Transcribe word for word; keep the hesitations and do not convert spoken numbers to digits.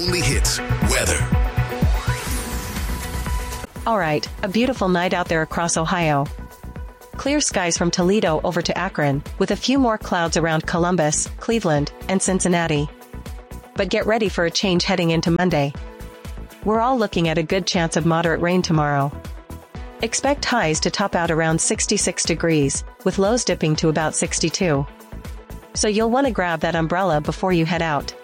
only hits, weather. All right, a beautiful night out there across Ohio. Clear skies from Toledo over to Akron, with a few more clouds around Columbus, Cleveland, and Cincinnati. But get ready for a change heading into Monday. We're all looking at a good chance of moderate rain tomorrow. Expect highs to top out around sixty-six degrees, with lows dipping to about sixty-two. So you'll want to grab that umbrella before you head out.